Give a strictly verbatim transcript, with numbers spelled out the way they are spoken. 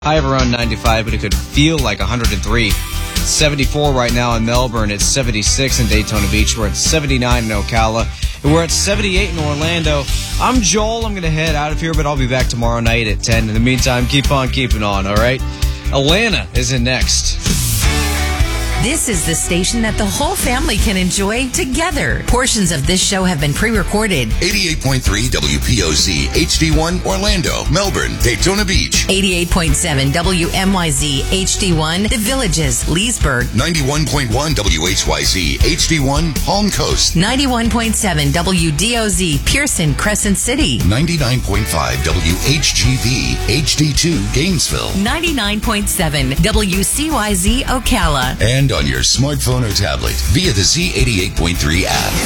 High of around ninety-five, but it could feel like one hundred three. seventy-four right now in Melbourne. It's seventy-six in Daytona Beach. We're at seventy-nine in Ocala. And we're at seventy-eight in Orlando. I'm Joel. I'm going to head out of here, but I'll be back tomorrow night at ten. In the meantime, keep on keeping on, all right? Atlanta is in next. This is the station that the whole family can enjoy together. Portions of this show have been pre-recorded. eighty-eight point three W P O Z, H D one, Orlando, Melbourne, Daytona Beach. eighty-eight point seven W M Y Z, H D one, The Villages, Leesburg. ninety-one point one W H Y Z, H D one, Palm Coast. ninety-one point seven W D O Z, Pearson, Crescent City. ninety-nine point five W H G V, H D two, Gainesville. ninety-nine point seven W C Y Z, Ocala. And on your smartphone or tablet via the Z eighty-eight point three app.